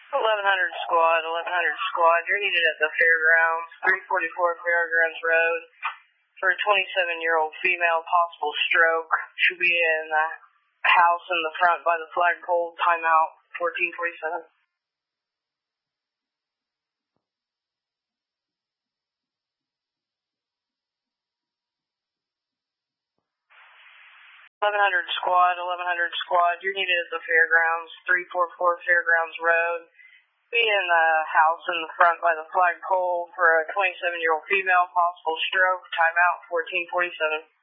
1100 squad, 1100 squad. You're needed at the fairgrounds, 344 Fairgrounds Road, for a 27-year-old female, possible stroke. Should be in the house in the front by the flagpole. Timeout, 1447. 1100 squad, 1100 squad. You're needed at the fairgrounds, 344 Fairgrounds Road. Be in the house in the front by the flagpole for a 27-year-old female, possible stroke. Timeout, 1447.